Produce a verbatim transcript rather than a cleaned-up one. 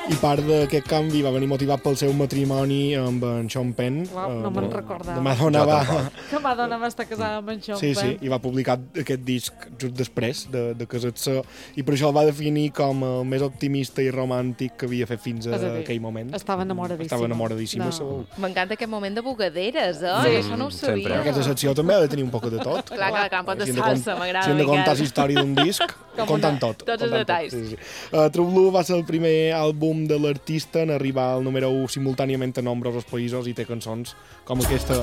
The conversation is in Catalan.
i part d'aquest canvi va venir motivat pel seu matrimoni amb en Sean Penn. Uau, no me'n recordava. De Madonna va... Que Madonna va estar casada amb en Sean Sí, Penn. sí, i va publicar aquest disc just després de, de casar-se, i per això el va definir com el més optimista i romàntic que havia fet fins a dir, aquell moment. Estava enamoradíssima. Estava enamoradíssima. No. Segur. M'encanta aquest moment de bugaderes, eh? Sí. Això no ho sabia. Sempre. Aquesta secció també ha de tenir un poc de tot. Clar, clar, clar, un pot de Si hem salsa, cont- m'agrada, Si hem de contar Miquel. la història d'un disc, comptant tot. Tots els comptant detalls. Tot, sí, sí. Uh, True Blue va ser el primer àlbum de l'artista en arribar al número u simultàniament a nombrosos països i té cançons com aquesta